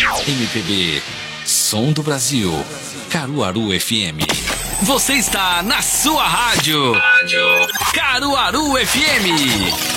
MPB, Som do Brasil, Caruaru FM. Você está na sua rádio. Caruaru FM.